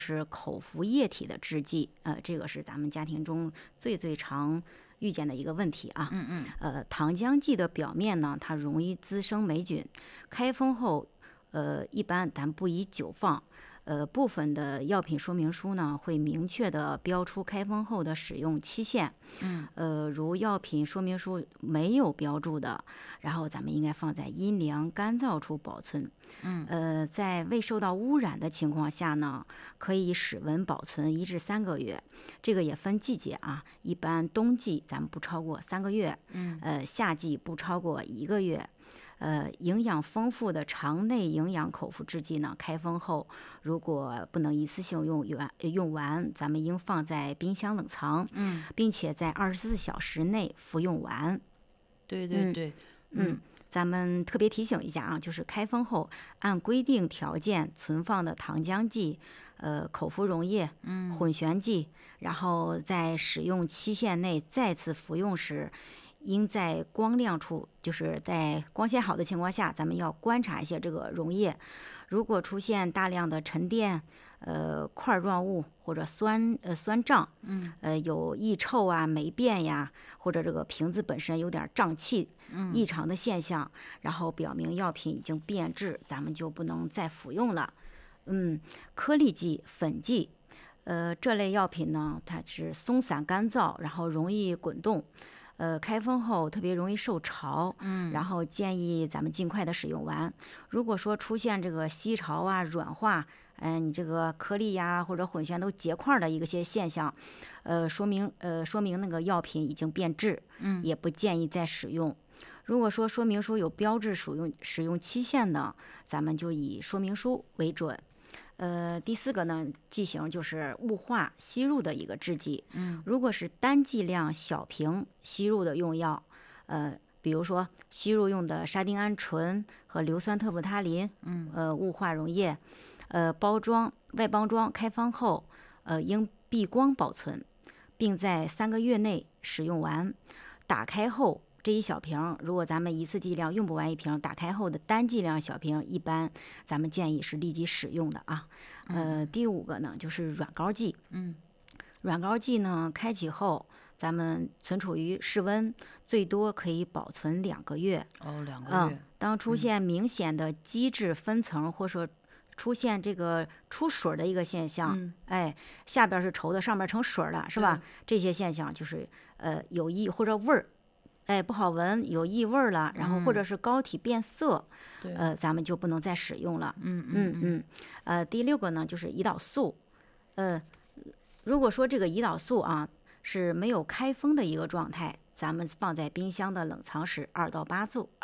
是口服液体的制剂，这个是咱们家庭中最常遇见的一个问题啊。糖浆剂的表面呢，它容易滋生霉菌，开封后，一般咱不宜久放。部分的药品说明书呢会明确的标出开封后的使用期限。如药品说明书没有标注的，然后咱们应该放在阴凉干燥处保存。在未受到污染的情况下呢，可以室温保存1至3个月。这个也分季节啊，一般冬季咱们不超过3个月，夏季不超过1个月。营养丰富的肠内营养口服制剂呢，开封后如果不能一次性用完，咱们应放在冰箱冷藏，并且在24小时内服用完。 对， 咱们特别提醒一下啊，就是开封后按规定条件存放的糖浆剂、口服溶液、混悬剂，然后在使用期限内再次服用时，应在光亮处，就是在光线好的情况下，咱们要观察一下这个溶液。如果出现大量的沉淀、块状物或者酸胀，有异臭啊、霉变呀，或者这个瓶子本身有点胀气、异常的现象，然后表明药品已经变质，咱们就不能再服用了。颗粒剂、粉剂，这类药品呢，它是松散干燥，然后容易滚动。开封后特别容易受潮，然后建议咱们尽快的使用完。如果说出现这个吸潮啊、软化，你这个颗粒呀或者混悬都结块的一些现象，说明那个药品已经变质，也不建议再使用。如果说说明书有标志使用期限的，咱们就以说明书为准。第4个呢，剂型就是雾化吸入的一个制剂。如果是单剂量小瓶吸入的用药，比如说吸入用的沙丁胺醇和硫酸特布他林，雾化溶液，外包装开封后，应避光保存，并在3个月内使用完。打开后，这一小瓶，如果咱们一次剂量用不完一瓶，打开后的单剂量小瓶，一般咱们建议是立即使用的啊。第5个呢，就是软膏剂。软膏剂呢，开启后咱们存储于室温，最多可以保存2个月。 2个月。 当出现明显的基质分层，或者说出现这个出水的一个现象，下边是稠的，上面成水了，是吧？这些现象就是有异或者味儿。不好闻，有异味了，然后或者是膏体变色，咱们就不能再使用了。第6个呢，就是胰岛素。如果说这个胰岛素啊是没有开封的一个状态，咱们放在冰箱的冷藏室2到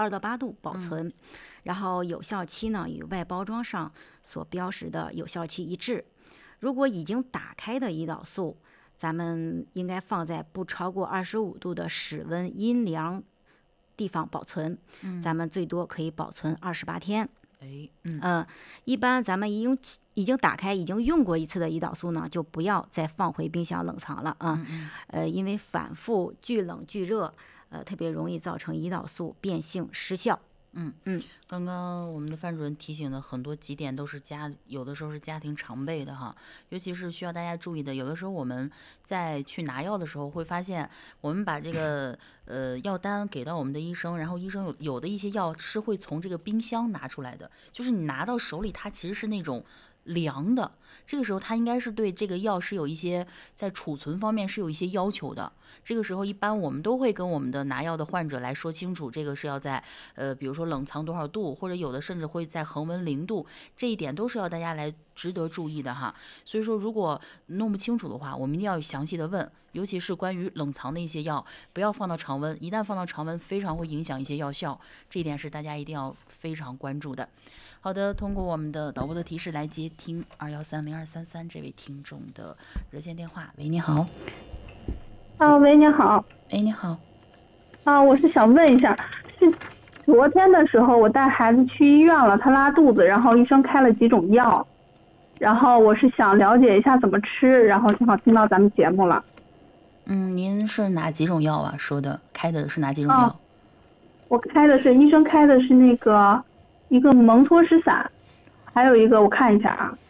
8度保存，然后有效期呢与外包装上所标识的有效期一致。如果已经打开的胰岛素，咱们应该放在不超过25度的室温阴凉地方保存，咱们最多可以保存28天。一般咱们已经打开、已经用过一次的胰岛素呢，就不要再放回冰箱冷藏了啊。因为反复聚冷聚热，特别容易造成胰岛素变性失效。 刚刚我们的范主任提醒的很多几点都是有的时候是家庭常备的哈，尤其是需要大家注意的。有的时候我们在去拿药的时候会发现，我们把这个药单给到我们的医生，然后医生有的一些药是会从这个冰箱拿出来的，就是你拿到手里它其实是那种凉的，这个时候它应该是对这个药是有一些在储存方面是有一些要求的。这个时候一般我们都会跟我们的拿药的患者来说清楚，这个是要在比如说冷藏多少度，或者有的甚至会在恒温0度，这一点都是要大家来值得注意的哈。所以说如果弄不清楚的话，我们一定要详细的问，尤其是关于冷藏的一些药，不要放到常温，一旦放到常温非常会影响一些药效，这一点是大家一定要非常关注的。好的，通过我们的导播的提示来接听2130233这位听众的热线电话。喂，你好。 喂，你好。 你好。 我是想问一下，是昨天的时候我带孩子去医院了，他拉肚子，然后医生开了几种药，然后我是想了解一下怎么吃，然后正好听到咱们节目了。 您是哪几种药啊？开的是哪几种药？ 我医生开的是那个一个蒙脱石散，还有一个我看一下啊，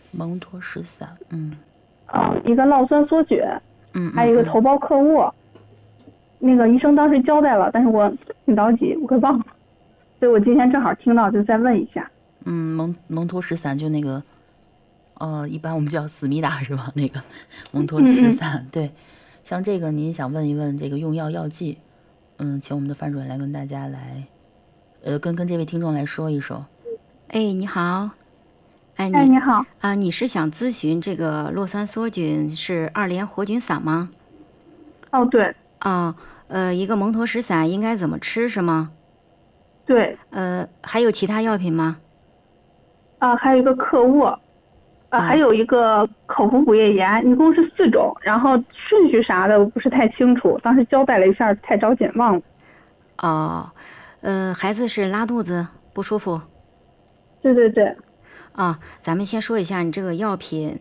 蒙脱石散， 一个酪酸缩菌，还有一个头孢克沃。那个医生当时交代了，但是我挺着急，我给忘了，所以我今天正好听到，就再问一下。 蒙脱石散就那个，一般我们叫思密达是吧？那个蒙脱石散，对，像这个您想问一问这个用药药剂，请我们的范主任来跟大家来，跟这位听众来说一说。 哎，你好。哎， 你好。 你是想咨询这个酪酸梭菌是2联活菌散吗？ 哦，对。 一个蒙脱石散应该怎么吃是吗？ 对。 还有其他药品吗？ 还有一个克沃，还有一个口服补液盐，一共是4种，然后顺序啥的我不是太清楚，当时交代了一下，太着急忘了。 孩子是拉肚子不舒服？ 对对对。 咱们先说一下你这个药品，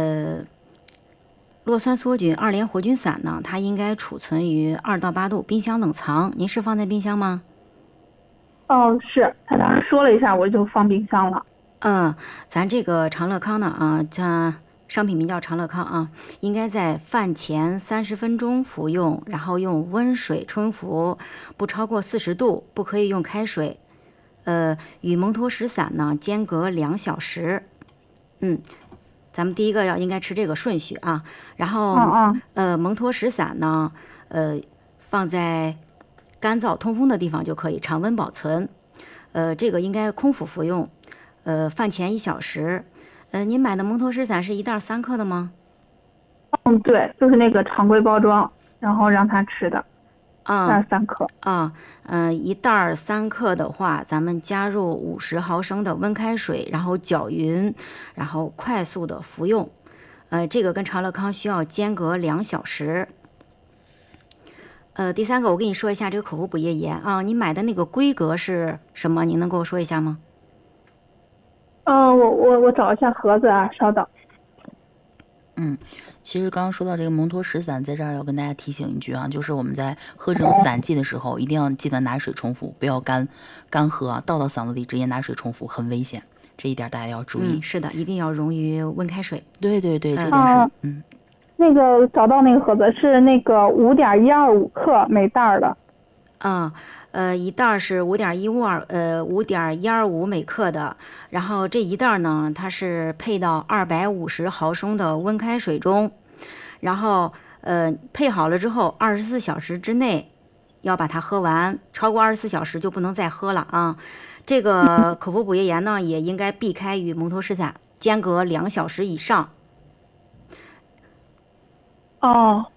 酪酸梭菌2联活菌散呢，它应该储存于2到8度冰箱冷藏。您是放在冰箱吗？ 是，他当时说了一下，我就放冰箱了。 咱这个长乐康呢它商品名叫长乐康应该在饭前30分钟服用，然后用温水冲服，不超过40度，不可以用开水。与蒙脱石散呢间隔2小时。咱们第一个要应该吃这个顺序啊。然后蒙脱石散呢放在干燥通风的地方就可以，常温保存。这个应该空腹服用。饭前1小时。您买的蒙脱石散是1袋3克的吗？ 对，就是那个常规包装，然后让他吃的。1袋3克。 1袋3克的话，咱们加入50毫升的温开水，然后搅匀，然后快速的服用。这个跟长乐康需要间隔2小时。第3个，我跟你说一下这个口服补液盐你买的那个规格是什么？您能跟我说一下吗？ 我找一下盒子啊，稍等。 其实刚刚说到这个蒙脱石散，在这儿要跟大家提醒一句就是我们在喝这种散剂的时候，一定要记得拿水冲服，不要干喝倒到嗓子里直接拿水冲服，很危险。这一点大家要注意。 是的，一定要溶于温开水。 对对对，这点是那个找到那个盒子是那个5.125克每袋的。 一袋是5.125每克的，然后这一袋呢，它是配到250毫升的温开水中，然后配好了之后，24小时之内要把它喝完，超过24小时就不能再喝了啊。这个口服补液盐呢，也应该避开与蒙脱石散间隔2小时以上。 好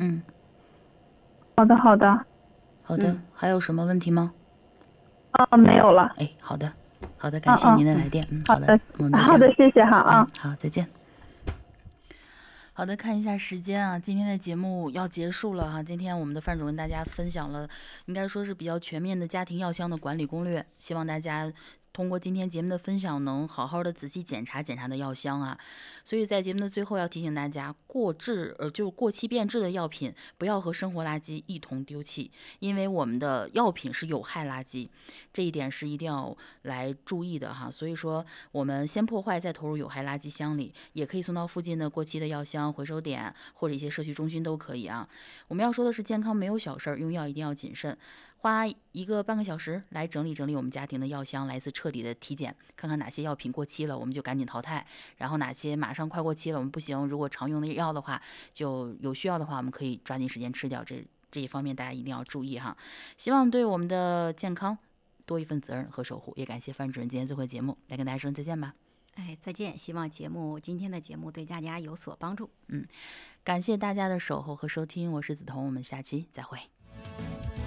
的好的。 还有什么问题吗？ 没有了。 好的，感谢您的来电。好的， 谢谢哈好，再见。好的，看一下时间今天的节目要结束了今天我们的范主任跟大家分享了，应该说是比较全面的家庭药箱的管理攻略，希望大家通过今天节目的分享，能好好的仔细检查的药箱所以在节目的最后要提醒大家，就是过期变质的药品不要和生活垃圾一同丢弃，因为我们的药品是有害垃圾，这一点是一定要来注意的所以说我们先破坏再投入有害垃圾箱里，也可以送到附近的过期的药箱回收点或者一些社区中心都可以我们要说的是健康没有小事，用药一定要谨慎，花半个小时来整理我们家庭的药箱，来一次彻底的体检，看看哪些药品过期了我们就赶紧淘汰，然后哪些马上快过期了我们不行，如果常用的药的话，就有需要的话我们可以抓紧时间吃掉，这一方面大家一定要注意希望对我们的健康多一份责任和守护，也感谢范主任今天做客节目，来跟大家说再见吧。 再见，希望今天的节目对大家有所帮助。 感谢大家的守候和收听，我是梓潼，我们下期再会。